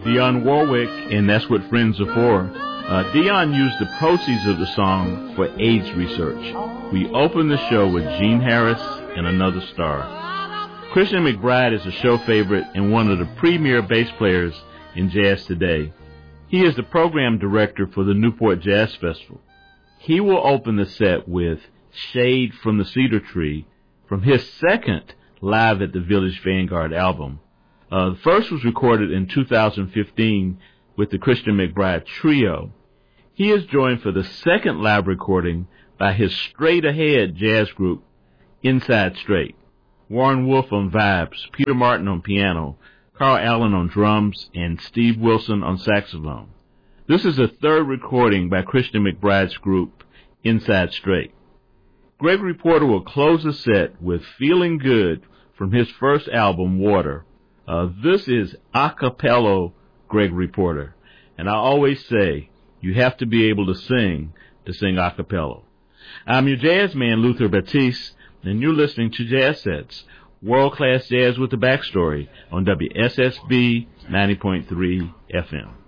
Dionne Warwick, and That's What Friends Are For. Dionne used the proceeds of the song for AIDS research. We open the show with Gene Harris and Another Star. Christian McBride is a show favorite and one of the premier bass players in jazz today. He is the program director for the Newport Jazz Festival. He will open the set with Shade from the Cedar Tree from his second Live at the Village Vanguard album. The first was recorded in 2015 with the Christian McBride Trio. He is joined for the second live recording by his straight ahead jazz group, Inside Straight. Warren Wolf on vibes, Peter Martin on piano, Carl Allen on drums, and Steve Wilson on saxophone. This is the third recording by Christian McBride's group, Inside Straight. Gregory Porter will close the set with Feeling Good from his first album, Water. This is a cappella Gregory Porter. And I always say, you have to be able to sing a cappella. I'm your jazz man, Luther Batiste, and you're listening to Jazz Sets, world-class jazz with the backstory on WSSB 90.3 FM.